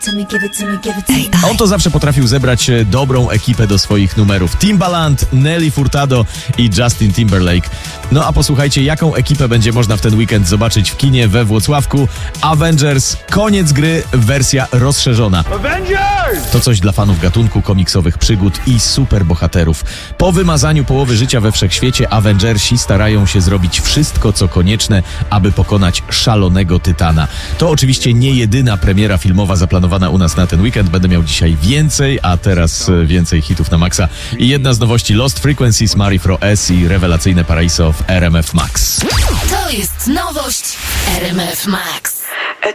On to zawsze potrafił zebrać dobrą ekipę do swoich numerów. Timbaland, Nelly Furtado i Justin Timberlake. No a posłuchajcie, jaką ekipę będzie można w ten weekend zobaczyć w kinie we Włocławku. Avengers, koniec gry, wersja rozszerzona. To coś dla fanów gatunku komiksowych przygód i superbohaterów. Po wymazaniu połowy życia we wszechświecie Avengersi starają się zrobić wszystko, co konieczne, aby pokonać szalonego tytana. To oczywiście nie jedyna premiera filmowa zaplanowana u nas na ten weekend. Będę miał dzisiaj więcej, a teraz więcej hitów na maksa. I jedna z nowości: Lost Frequencies, Marifro S i rewelacyjne Paraiso w RMF Max. To jest nowość RMF Max.